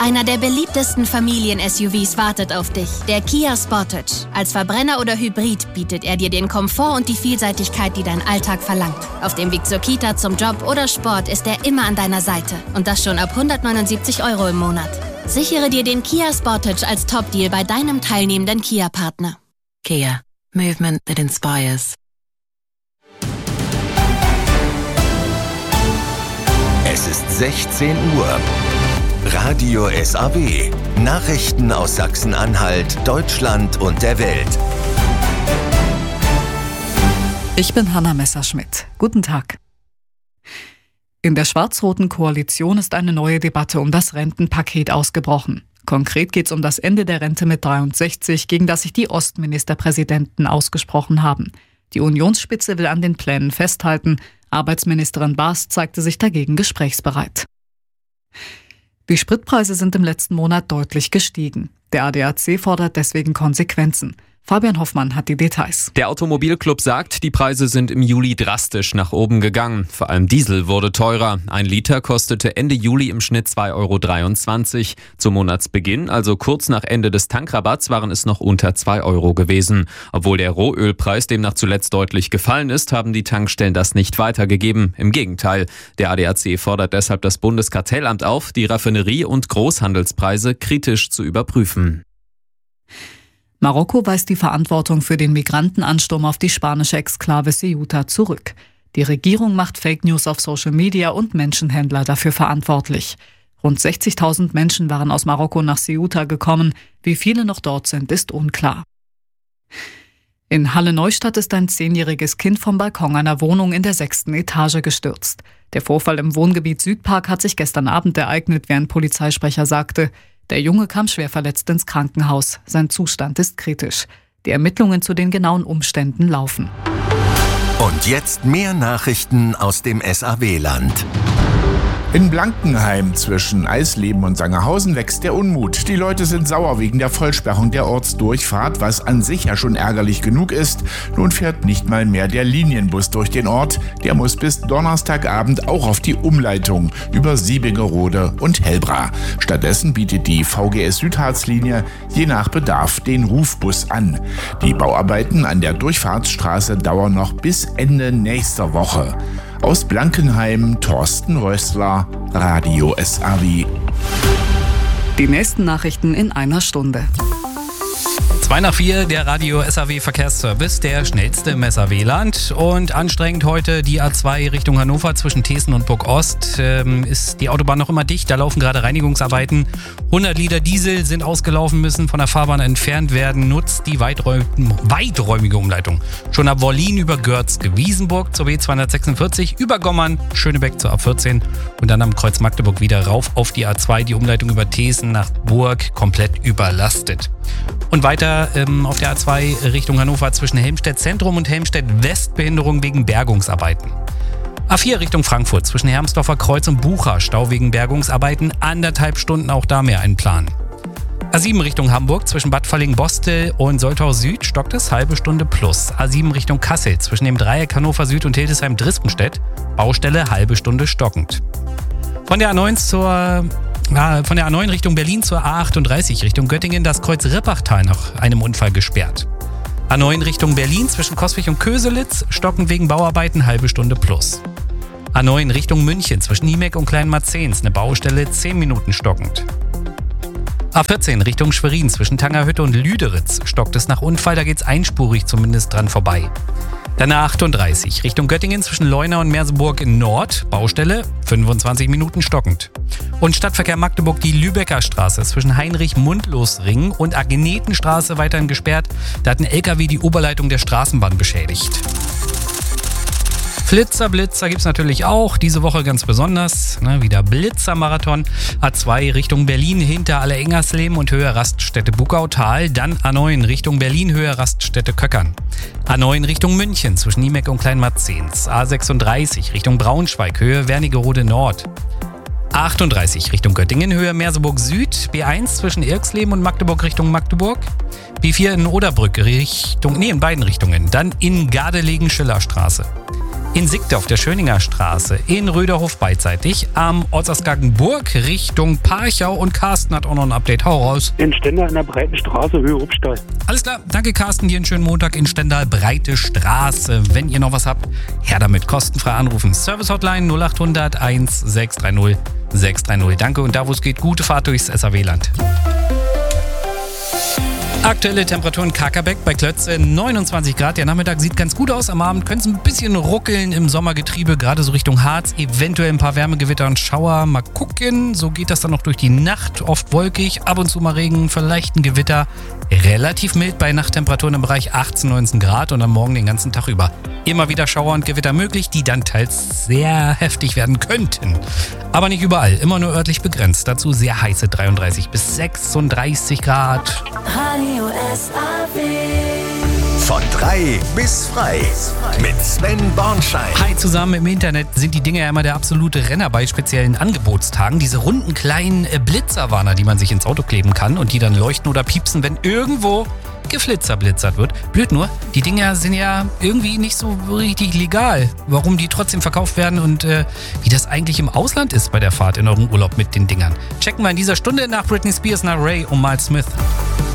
Einer der beliebtesten Familien-SUVs wartet auf dich, der Kia Sportage. Als Verbrenner oder Hybrid bietet er dir den Komfort und die Vielseitigkeit, die dein Alltag verlangt. Auf dem Weg zur Kita, zum Job oder Sport ist er immer an deiner Seite. Und das schon ab 179 € im Monat. Sichere dir den Kia Sportage als Top-Deal bei deinem teilnehmenden Kia-Partner. Kia. Movement that inspires. Es ist 16 Uhr. Radio SAW. Nachrichten aus Sachsen-Anhalt, Deutschland und der Welt. Ich bin Hanna Messerschmidt. Guten Tag. In der schwarz-roten Koalition ist eine neue Debatte um das Rentenpaket ausgebrochen. Konkret geht es um das Ende der Rente mit 63, gegen das sich die Ostministerpräsidenten ausgesprochen haben. Die Unionsspitze will an den Plänen festhalten. Arbeitsministerin Baas zeigte sich dagegen gesprächsbereit. Die Spritpreise sind im letzten Monat deutlich gestiegen. Der ADAC fordert deswegen Konsequenzen. Fabian Hoffmann hat die Details. Der Automobilclub sagt, die Preise sind im Juli drastisch nach oben gegangen. Vor allem Diesel wurde teurer. 1 Liter kostete Ende Juli im Schnitt 2,23 €. Zum Monatsbeginn, also kurz nach Ende des Tankrabatts, waren es noch unter 2 € gewesen. Obwohl der Rohölpreis demnach zuletzt deutlich gefallen ist, haben die Tankstellen das nicht weitergegeben. Im Gegenteil. Der ADAC fordert deshalb das Bundeskartellamt auf, die Raffinerie- und Großhandelspreise kritisch zu überprüfen. Marokko weist die Verantwortung für den Migrantenansturm auf die spanische Exklave Ceuta zurück. Die Regierung macht Fake News auf Social Media und Menschenhändler dafür verantwortlich. Rund 60.000 Menschen waren aus Marokko nach Ceuta gekommen. Wie viele noch dort sind, ist unklar. In Halle-Neustadt ist ein 10-jähriges Kind vom Balkon einer Wohnung in der 6. Etage gestürzt. Der Vorfall im Wohngebiet Südpark hat sich gestern Abend ereignet, wie ein Polizeisprecher sagte. Der Junge kam schwer verletzt ins Krankenhaus. Sein Zustand ist kritisch. Die Ermittlungen zu den genauen Umständen laufen. Und jetzt mehr Nachrichten aus dem SAW-Land. In Blankenheim zwischen Eisleben und Sangerhausen wächst der Unmut. Die Leute sind sauer wegen der Vollsperrung der Ortsdurchfahrt, was an sich ja schon ärgerlich genug ist. Nun fährt nicht mal mehr der Linienbus durch den Ort. Der muss bis Donnerstagabend auch auf die Umleitung über Siebingerode und Hellbra. Stattdessen bietet die VGS Südharz-Linie je nach Bedarf den Rufbus an. Die Bauarbeiten an der Durchfahrtsstraße dauern noch bis Ende nächster Woche. Aus Blankenheim, Thorsten Rössler, Radio SAW. Die nächsten Nachrichten in einer Stunde. 3:02, der Radio SAW Verkehrsservice, der schnellste im SAW-Land. Und anstrengend heute die A2 Richtung Hannover zwischen Thesen und Burg-Ost. Ist die Autobahn noch immer dicht, da laufen gerade Reinigungsarbeiten. 100 Liter Diesel sind ausgelaufen, müssen von der Fahrbahn entfernt werden. Nutzt die weiträumige Umleitung. Schon ab Wollin über Görzge-Wiesenburg zur B246, über Gommern, Schönebeck zur A14 und dann am Kreuz Magdeburg wieder rauf auf die A2. Die Umleitung über Thesen nach Burg komplett überlastet. Und weiter auf der A2 Richtung Hannover zwischen Helmstedt Zentrum und Helmstedt West Behinderung wegen Bergungsarbeiten. A4 Richtung Frankfurt zwischen Hermsdorfer Kreuz und Bucha Stau wegen Bergungsarbeiten, 1,5 Stunden, auch da mehr ein Plan. A7 Richtung Hamburg zwischen Bad Falling-Bostel und Soltau Süd stockt es, halbe Stunde plus. A7 Richtung Kassel zwischen dem Dreieck Hannover Süd und Hildesheim-Drispenstedt, Baustelle halbe Stunde stockend. Von der A9 Richtung Berlin zur A38 Richtung Göttingen das Kreuz Rippachtal nach einem Unfall gesperrt. A9 Richtung Berlin zwischen Coswig und Köselitz stockend wegen Bauarbeiten, halbe Stunde plus. A9 Richtung München zwischen Niemeck und Kleinmarzens eine Baustelle, 10 Minuten stockend. A14 Richtung Schwerin zwischen Tangerhütte und Lüderitz stockt es nach Unfall, da geht's einspurig zumindest dran vorbei. Dann A38 Richtung Göttingen zwischen Leuna und Merseburg Nord, Baustelle, 25 Minuten stockend. Und Stadtverkehr Magdeburg die Lübecker Straße zwischen Heinrich-Mundlos-Ring und Agenetenstraße weiterhin gesperrt. Da hat ein LKW die Oberleitung der Straßenbahn beschädigt. Blitzer gibt's natürlich auch, diese Woche ganz besonders, wieder Blitzermarathon. A2 Richtung Berlin hinter Allerengernsleben und Höhe Raststätte Buckautal, dann A9 Richtung Berlin, Höhe Raststätte Köckern. A9 Richtung München zwischen Niemeck und Kleinmarzens, A36 Richtung Braunschweig, Höhe Wernigerode Nord. A38 Richtung Göttingen, Höhe Merseburg Süd, B1 zwischen Irxleben und Magdeburg Richtung Magdeburg, B4 in Oderbrück in beiden Richtungen, dann in Gardelegen Schillerstraße. In Siegde auf der Schöninger Straße, in Röderhof beidseitig, am Ortsausgang Burg Richtung Parchau und Carsten hat auch noch ein Update. Hau raus. In Stendal in der Breiten Straße, Höhe Rupstall. Alles klar, danke Carsten, dir einen schönen Montag in Stendal, Breite Straße. Wenn ihr noch was habt, her damit, kostenfrei anrufen. Service Hotline 0800 1630 630. Danke und da wo es geht, gute Fahrt durchs SAW-Land. Aktuelle Temperaturen Kakerbeck bei Klötze 29 Grad. Der Nachmittag sieht ganz gut aus. Am Abend könnte es ein bisschen ruckeln im Sommergetriebe, gerade so Richtung Harz. Eventuell ein paar Wärmegewitter und Schauer. Mal gucken. So geht das dann noch durch die Nacht. Oft wolkig, ab und zu mal Regen, vielleicht ein Gewitter. Relativ mild bei Nachttemperaturen im Bereich 18, 19 Grad und am Morgen den ganzen Tag über. Immer wieder Schauer und Gewitter möglich, die dann teils sehr heftig werden könnten. Aber nicht überall, immer nur örtlich begrenzt. Dazu sehr heiße 33 bis 36 Grad. Radio SAW. Von 3 bis frei mit Sven Bornschein. Hi zusammen, im Internet sind die Dinge ja immer der absolute Renner bei speziellen Angebotstagen. Diese runden kleinen Blitzerwarner, die man sich ins Auto kleben kann und die dann leuchten oder piepsen, wenn irgendwo geflitzerblitzert wird. Blöd nur, die Dinger sind ja irgendwie nicht so richtig legal. Warum die trotzdem verkauft werden und wie das eigentlich im Ausland ist bei der Fahrt in eurem Urlaub mit den Dingern. Checken wir in dieser Stunde nach Britney Spears, nach Ray und Miles Smith.